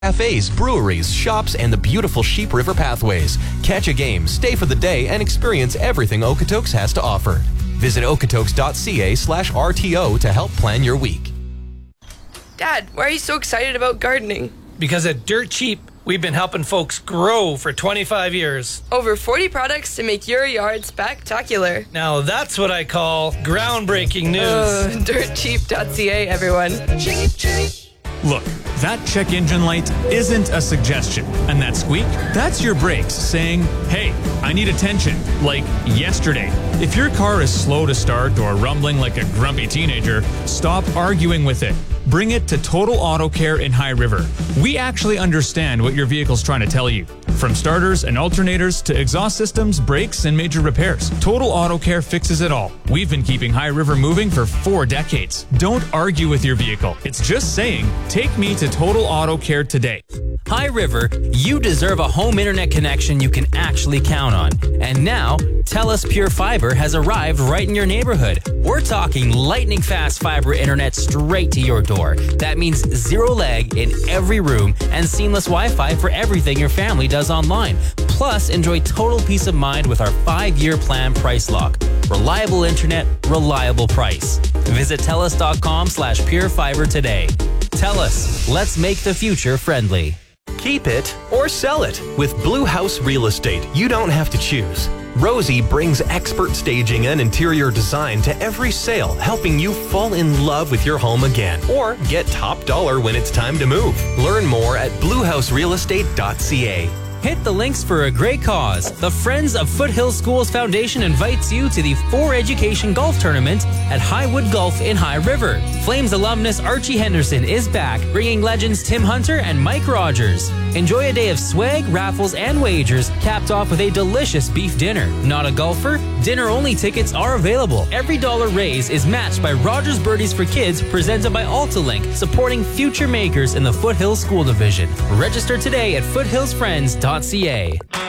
Cafes, breweries, shops, and the beautiful Sheep River pathways. Catch a game, stay for the day, and experience everything Okotoks has to offer. Visit okotoks.ca/RTO to help plan your week. Dad, why are you so excited about gardening? Because at Dirt Cheap, we've been helping folks grow for 25 years. Over 40 products to make your yard spectacular. Now that's what I call groundbreaking news. Dirtcheap.ca, everyone. Cheap, cheap. Look, that check engine light isn't a suggestion. And that squeak, that's your brakes saying, hey, I need attention, like yesterday. If your car is slow to start or rumbling like a grumpy teenager, stop arguing with it. Bring it to Total Auto Care in High River. We actually understand what your vehicle's trying to tell you. From starters and alternators to exhaust systems, brakes, and major repairs, Total Auto Care fixes it all. We've been keeping High River moving for 4 decades. Don't argue with your vehicle. It's just saying, take me to Total Auto Care today. High River, you deserve a home internet connection you can actually count on. And now, TELUS Pure Fiber has arrived right in your neighborhood. We're talking lightning fast fiber internet straight to your door. That means 0 lag in every room and seamless Wi-Fi for everything your family does online. Plus, enjoy total peace of mind with our 5-year plan price lock. Reliable internet, reliable price. Visit TELUS.com/purefiber today. TELUS, let's make the future friendly. Keep it or sell it. With Blue House Real Estate, you don't have to choose. Rosie brings expert staging and interior design to every sale, helping you fall in love with your home again or get top dollar when it's time to move. Learn more at bluehouserealestate.ca. Hit the links for a great cause. The Friends of Foothill Schools Foundation invites you to the For Education Golf Tournament at Highwood Golf in High River. Flames alumnus Archie Henderson is back, bringing legends Tim Hunter and Mike Rogers. Enjoy a day of swag, raffles, and wagers, capped off with a delicious beef dinner. Not a golfer? Dinner-only tickets are available. Every dollar raised is matched by Rogers Birdies for Kids, presented by Altalink, supporting future makers in the Foothill School Division. Register today at foothillsfriends.ca.